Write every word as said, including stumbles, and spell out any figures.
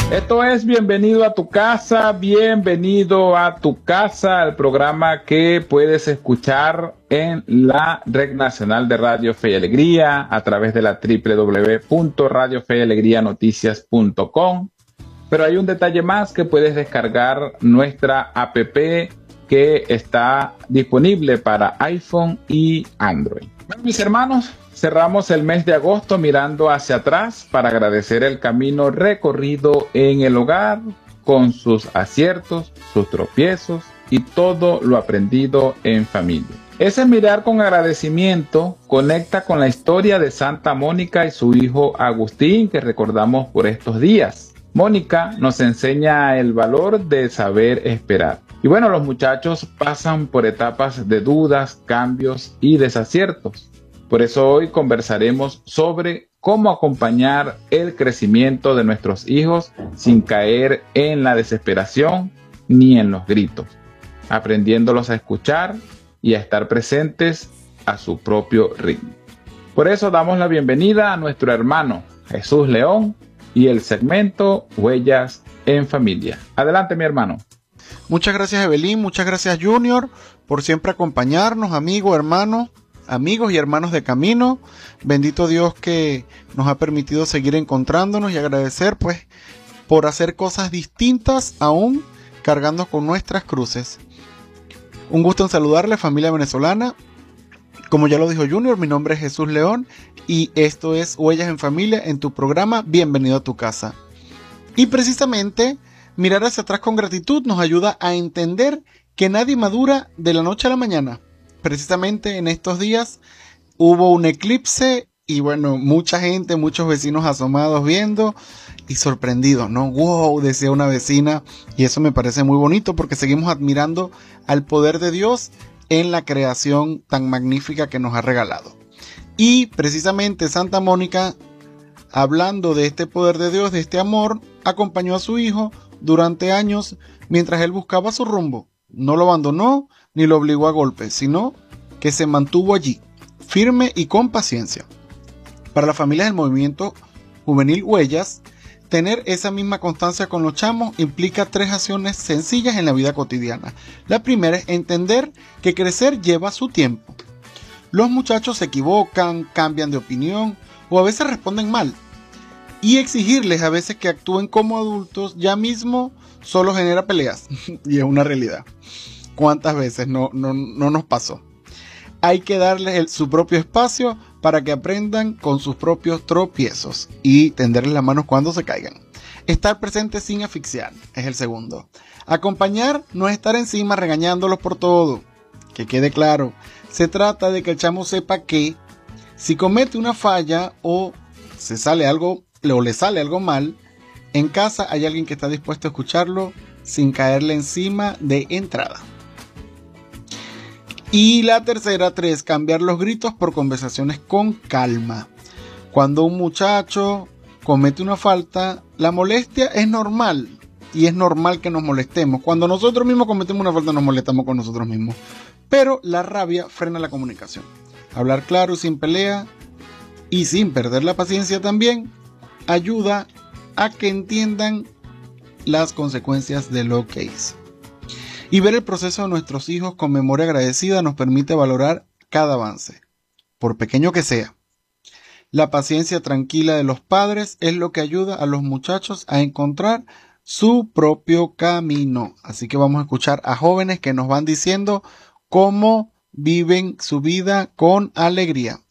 Esto es Bienvenido a tu casa, bienvenido a tu casa, el programa que puedes escuchar en la Red Nacional de Radio Fe y Alegría a través de la doble u doble u doble u punto radio fe y alegría noticias punto com. Pero hay un detalle más, que puedes descargar nuestra app que está disponible para iPhone y Android. Bueno, mis hermanos, cerramos el mes de agosto mirando hacia atrás para agradecer el camino recorrido en el hogar, con sus aciertos, sus tropiezos y todo lo aprendido en familia. Ese mirar con agradecimiento conecta con la historia de Santa Mónica y su hijo Agustín, que recordamos por estos días. Mónica nos enseña el valor de saber esperar. Y bueno, los muchachos pasan por etapas de dudas, cambios y desaciertos. Por eso hoy conversaremos sobre cómo acompañar el crecimiento de nuestros hijos sin caer en la desesperación ni en los gritos, aprendiéndolos a escuchar y a estar presentes a su propio ritmo. Por eso damos la bienvenida a nuestro hermano Jesús León y el segmento Huellas en Familia. Adelante, mi hermano. Muchas gracias, Evelyn, muchas gracias, Junior, por siempre acompañarnos, amigo, hermano, amigos y hermanos de camino. Bendito Dios que nos ha permitido seguir encontrándonos, y agradecer pues por hacer cosas distintas aún cargando con nuestras cruces. Un gusto en saludarle, familia venezolana. Como ya lo dijo Junior, mi nombre es Jesús León y esto es Huellas en Familia, en tu programa Bienvenido a tu casa. Y precisamente mirar hacia atrás con gratitud nos ayuda a entender que nadie madura de la noche a la mañana. Precisamente en estos días hubo un eclipse y bueno, mucha gente, muchos vecinos asomados viendo y sorprendidos, ¿no? ¡Wow!, decía una vecina, y eso me parece muy bonito porque seguimos admirando al poder de Dios en la creación tan magnífica que nos ha regalado. Y precisamente Santa Mónica, hablando de este poder de Dios, de este amor, acompañó a su hijo durante años mientras él buscaba su rumbo. No lo abandonó ni lo obligó a golpes, sino que se mantuvo allí, firme y con paciencia. Para las familias del movimiento juvenil Huellas, tener esa misma constancia con los chamos implica tres acciones sencillas en la vida cotidiana. La primera es entender que crecer lleva su tiempo. Los muchachos se equivocan, cambian de opinión o a veces responden mal. Y exigirles a veces que actúen como adultos ya mismo solo genera peleas. Y es una realidad. ¿Cuántas veces no, no, no nos pasó? Hay que darles el, su propio espacio para que aprendan con sus propios tropiezos y tenderles las manos cuando se caigan. Estar presente sin asfixiar es el segundo. Acompañar no es estar encima regañándolos por todo. Que quede claro, se trata de que el chamo sepa que si comete una falla o se sale algo o le sale algo mal, en casa hay alguien que está dispuesto a escucharlo sin caerle encima de entrada. Y la tercera, tres, cambiar los gritos por conversaciones con calma. Cuando un muchacho comete una falta, la molestia es normal y es normal que nos molestemos. Cuando nosotros mismos cometemos una falta, nos molestamos con nosotros mismos. Pero la rabia frena la comunicación. Hablar claro y sin pelea y sin perder la paciencia también ayuda a que entiendan las consecuencias de lo que hizo. Y ver el proceso de nuestros hijos con memoria agradecida nos permite valorar cada avance, por pequeño que sea. La paciencia tranquila de los padres es lo que ayuda a los muchachos a encontrar su propio camino. Así que vamos a escuchar a jóvenes que nos van diciendo cómo viven su vida con alegría.